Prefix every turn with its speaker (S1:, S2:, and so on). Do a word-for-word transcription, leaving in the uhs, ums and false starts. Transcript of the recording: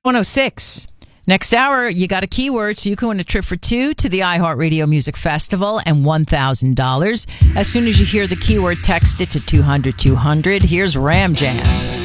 S1: one oh six. Next hour, you got a keyword, so you can win a trip for two to the iHeartRadio Music Festival and one thousand dollars. As soon as you hear the keyword, text it to two hundred two hundred. Here's Ram Jam.